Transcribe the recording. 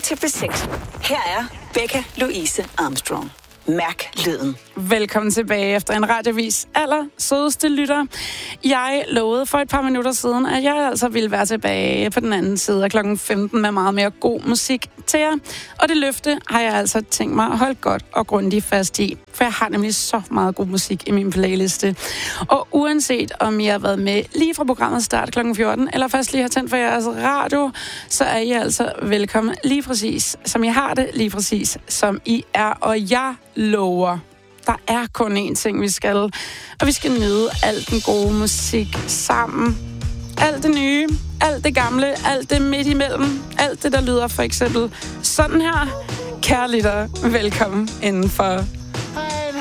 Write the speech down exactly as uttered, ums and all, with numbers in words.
til B seks. Her er Becca Louise Armstrong. Mærk lyden. Velkommen tilbage efter en radiovis aller sødeste lytter. Jeg lovede for et par minutter siden, at jeg altså ville være tilbage på den anden side af klokken femten med meget mere god musik til jer. Og det løfte har jeg altså tænkt mig at holde godt og grundigt fast i. For jeg har nemlig så meget god musik i min playliste. Og uanset om I har været med lige fra programmet start klokken fjorten, eller først lige har tændt for jeres radio, så er I altså velkommen lige præcis, som I har det, lige præcis som I er. Og jeg lover, der er kun én ting, vi skal. Og vi skal nyde al den gode musik sammen. Alt det nye, alt det gamle, alt det midt imellem, alt det, der lyder for eksempel sådan her. Kære lyttere, velkommen inden for